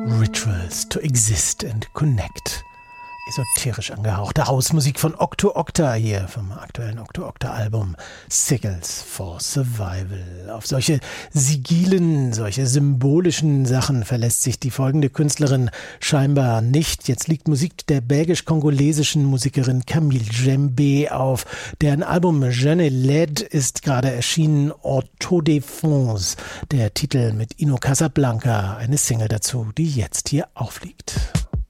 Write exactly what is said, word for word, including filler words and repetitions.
Rituals to exist and connect. Esoterisch angehauchte Hausmusik von Octo Octa hier vom aktuellen Octo Octa Album Sigils for Survival. Auf solche sigilen, solche symbolischen Sachen verlässt sich die folgende Künstlerin scheinbar nicht. Jetzt liegt Musik der belgisch-kongolesischen Musikerin Camille Djembe auf. Deren Album Jeune Laide ist gerade erschienen, Autodefense. Der Titel mit Ino Casablanca, eine Single dazu, die jetzt hier aufliegt.